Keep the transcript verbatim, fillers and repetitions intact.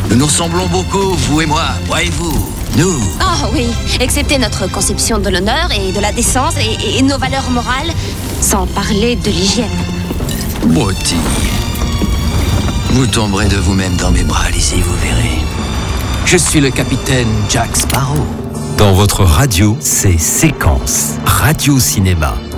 Nous nous ressemblons beaucoup, vous et moi, moi et vous, nous. Oh oui, excepté notre conception de l'honneur et de la décence et, et nos valeurs morales, sans parler de l'hygiène. Broutilles. Vous tomberez de vous-même dans mes bras, Lizzie, vous verrez. Je suis le capitaine Jack Sparrow. Dans votre radio, c'est Séquence, Radio Cinéma.